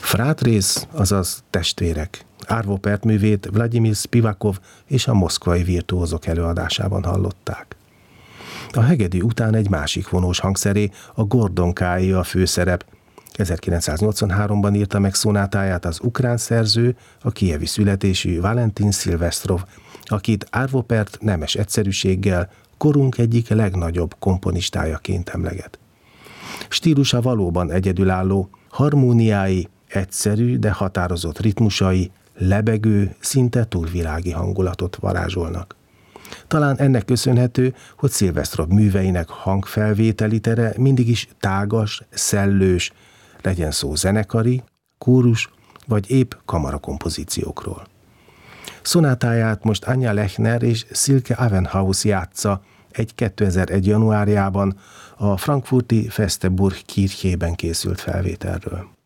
Frátrész, azaz testvérek. Arvo Pärt művét Vladimir Spivakov és a moszkvai virtuózok előadásában hallották. A hegedű után egy másik vonós hangszeré, a Gordonkáé a főszerep. 1983-ban írta meg szonátáját az ukrán szerző, a kijevi születésű Valentin Szilvesztrov, akit Arvo Pärt nemes egyszerűséggel korunk egyik legnagyobb komponistájaként emleget. Stílusa valóban egyedülálló, harmóniái egyszerű, de határozott ritmusai, lebegő, szinte túlvilági hangulatot varázsolnak. Talán ennek köszönhető, hogy Szilvesztrov műveinek hangfelvételi tere mindig is tágas, szellős, legyen szó zenekari, kórus vagy épp kamarakompozíciókról. Szonátáját most Anja Lechner és Silke Avenhaus játsza egy 2001. januárjában a frankfurti Festeburg kirchében készült felvételről.